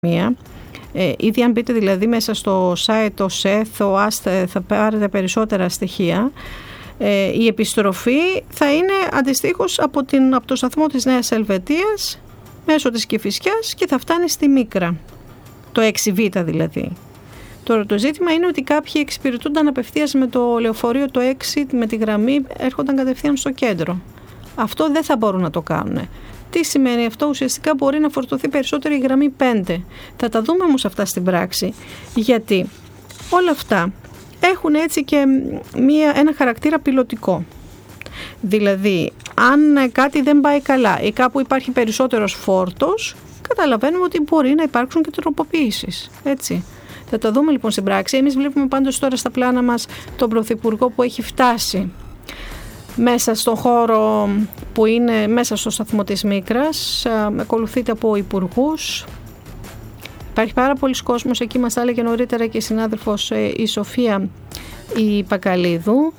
Ήδη αν μπείτε δηλαδή μέσα στο site, το ΣΕΘ, ο ΑΣΤ, θα πάρετε περισσότερα στοιχεία. Η επιστροφή θα είναι αντιστοίχως από το σταθμό της Νέας Ελβετίας μέσω της Κηφισιάς και θα φτάνει στη Μίκρα, το 6Β δηλαδή. Τώρα το ζήτημα είναι ότι κάποιοι εξυπηρετούνταν απευθείας με το λεωφορείο το 6, με τη γραμμή, έρχονταν κατευθείαν στο κέντρο. Αυτό δεν θα μπορούν να το κάνουν. Τι σημαίνει αυτό? Ουσιαστικά μπορεί να φορτωθεί περισσότερη η γραμμή 5. Θα τα δούμε όμως αυτά στην πράξη, γιατί όλα αυτά έχουν έτσι και ένα χαρακτήρα πιλωτικό. Δηλαδή, αν κάτι δεν πάει καλά ή κάπου υπάρχει περισσότερος φόρτος, καταλαβαίνουμε ότι μπορεί να υπάρξουν και τροποποιήσεις. Έτσι. Θα τα δούμε λοιπόν στην πράξη. Εμείς βλέπουμε πάντως τώρα στα πλάνα μας τον Πρωθυπουργό που έχει φτάσει μέσα στον χώρο που είναι μέσα στο σταθμό της Μίκρας, ακολουθείται από υπουργούς. Υπάρχει πάρα πολλοί κόσμος, εκεί μας τα έλεγε νωρίτερα και η συνάδελφος η Σοφία η Πακαλίδου.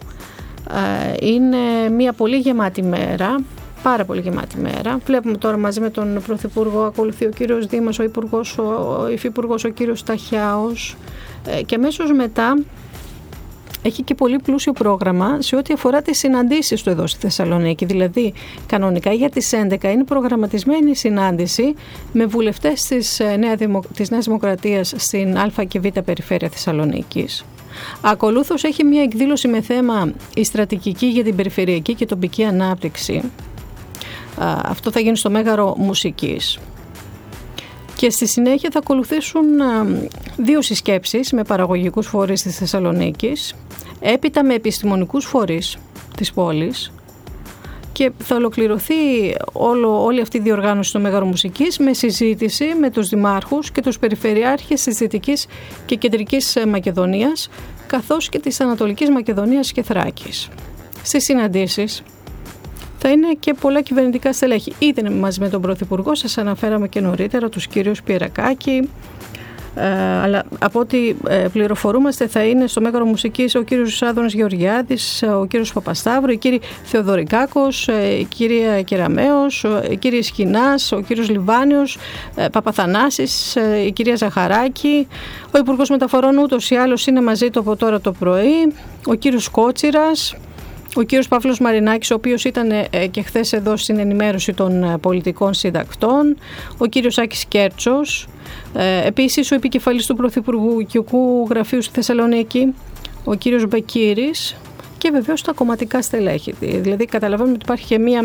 Είναι μια πολύ γεμάτη μέρα, πάρα πολύ γεμάτη μέρα. Βλέπουμε τώρα μαζί με τον Πρωθυπουργό ακολουθεί ο κύριος Δήμας, ο Υφυπουργός ο κύριος Ταχιάος και αμέσως μετά έχει και πολύ πλούσιο πρόγραμμα σε ό,τι αφορά τις συναντήσεις του εδώ στη Θεσσαλονίκη. Δηλαδή, κανονικά για τις 11 είναι προγραμματισμένη η συνάντηση με βουλευτές της Νέας Δημοκρατίας στην Α και Β Περιφέρεια Θεσσαλονίκης. Ακολούθως έχει μια εκδήλωση με θέμα η στρατηγική για την περιφερειακή και τοπική ανάπτυξη. Αυτό θα γίνει στο Μέγαρο Μουσικής. Και στη συνέχεια θα ακολουθήσουν 2 συσκέψεις με παραγωγικούς φορείς της Θεσσαλονίκης, έπειτα με επιστημονικούς φορείς της πόλης και θα ολοκληρωθεί όλη αυτή η διοργάνωση στο Μέγαρο Μουσικής με συζήτηση με τους δημάρχους και τους περιφερειάρχες της Δυτικής και Κεντρικής Μακεδονίας καθώς και της Ανατολικής Μακεδονίας και Θράκης. Στις συναντήσεις θα είναι και πολλά κυβερνητικά στελέχη. Ήδη μαζί με τον Πρωθυπουργό, σας αναφέραμε και νωρίτερα τους κύριους Πιερακάκη, αλλά από ό,τι πληροφορούμαστε θα είναι στο Μέγαρο Μουσικής ο κύριος Άδωνας Γεωργιάδης, ο κύριος Παπασταύρου, η κύριοι Θεοδωρικάκος, η κυρία Κεραμέως, η κύρια Σκινάς, ο κύριος Λιβάνιος, Παπαθανάσης, η κυρία Ζαχαράκη, ο Υπουργός Μεταφορών ούτως ή άλλως είναι μαζί του από τώρα το πρωί, ο κύριος Κότσιρας, ο κύριος Παύλος Μαρινάκης, ο οποίος ήταν και χθες εδώ στην ενημέρωση των πολιτικών συντακτών, ο κύριος Άκης Κέρτσος, επίσης ο επικεφαλής του Πρωθυπουργικού Γραφείου στη Θεσσαλονίκη, ο κύριος Μπεκύρης και βεβαίως τα κομματικά στελέχη. Δηλαδή καταλαβαίνουμε ότι υπάρχει και μία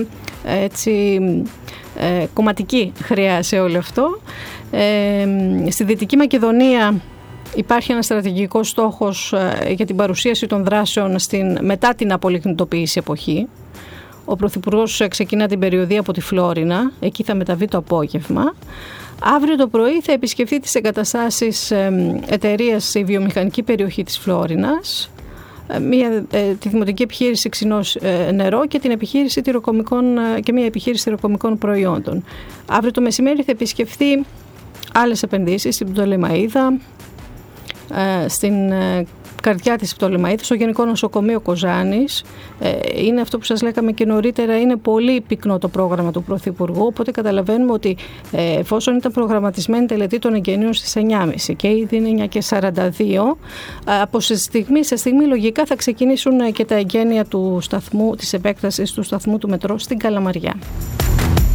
κομματική χρειά σε όλο αυτό. Στη Δυτική Μακεδονία υπάρχει ένα στρατηγικό στόχος για την παρουσίαση των δράσεων μετά την απολιγνητοποίηση εποχή. Ο Πρωθυπουργός ξεκινά την περιοδία από τη Φλόρινα, εκεί θα μεταβεί το απόγευμα. Αύριο το πρωί θα επισκεφθεί τις εγκαταστάσεις εταιρείας στη βιομηχανική περιοχή της Φλόρινας, τη δημοτική επιχείρηση Ξινός Νερό και την επιχείρηση και μια επιχείρηση τυροκομικών προϊόντων. Αύριο το μεσημέρι θα επισκεφθεί άλλες επενδύσεις στην Πτολεμαΐδα, στην καρδιά της Πτολεμαΐδας, στο Γενικό Νοσοκομείο Κοζάνης. Είναι αυτό που σας λέγαμε και νωρίτερα, είναι πολύ πυκνό το πρόγραμμα του Πρωθυπουργού, οπότε καταλαβαίνουμε ότι εφόσον ήταν προγραμματισμένη τελετή των εγγενείων στις 9.30 και ήδη είναι 9:42, από στιγμή σε στιγμή λογικά θα ξεκινήσουν και τα εγγένεια του σταθμού, της επέκτασης του σταθμού του μετρό στην Καλαμαριά.